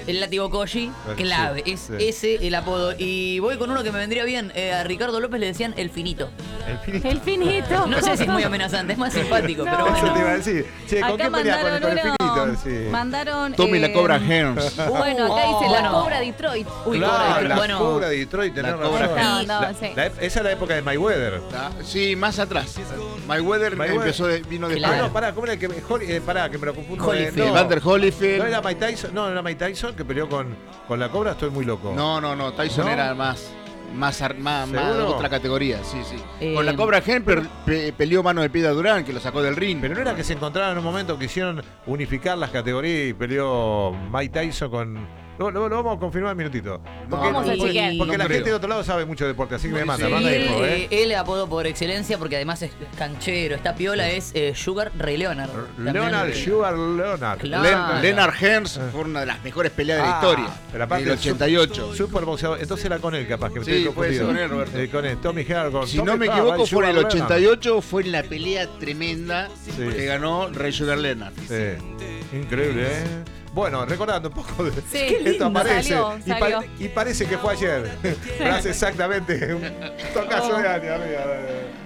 El látigo Koji, Sí, clave. Es sí. ese el apodo. Y voy con uno que me vendría bien. A Ricardo López le decían el finito. El finito. El finito. No sé si es muy amenazante, es más simpático, No. pero Eso te bueno. iba a decir. Che, ¿con Acá qué pelea con el mandaron finito? uno. Sí. Mandaron. Tommy la Cobra Hearns. Bueno, acá dice la bueno. Cobra Detroit. Uy, Claro, Cobra, la bueno. Cobra de Detroit, tenés La Cobra razón. Hearns. No, sí. Esa es la época de Mayweather. Sí, más atrás. Mayweather vino después. Claro. No, pará, ¿cómo era que pará, que me lo confundo? Holyfield. No, Evander Holyfield. ¿no era Mike Tyson? No, era Mike Tyson que peleó con la Cobra, estoy muy loco. No, Tyson ¿No? era más ¿Seguro? otra categoría, sí. Eh, Con la Cobra Hearns peleó mano de piedra Durán, que lo sacó del ring. Pero no era que se encontraron en un momento que hicieron unificar las categorías y peleó Mike Tyson con... Lo vamos a confirmar un minutito. Porque, Vamos a chequear. porque No la creo. gente de otro lado sabe mucho de deporte, así que me manda, Sí. manda él, info, ¿eh? él apodo por excelencia porque además es canchero, está piola, es Sugar Ray Leonard. Leonard, Sugar Leonard. Claro. Lennart Hearns fue una de las mejores peleas de la historia. Pero aparte del 88. Super boxeador. Entonces era con él, capaz que me Sí, estoy puede ser confundido. con él, Roberto. Con él, Tommy Hergon. Si no me equivoco, fue en el 88, fue en la pelea tremenda Sí. que ganó Ray Sugar Leonard. Increíble, ¿eh? Bueno, recordando un poco de Sí, esto lindo, aparece salió. y parece que fue ayer. Pero hace exactamente un tocazo de año, amiga.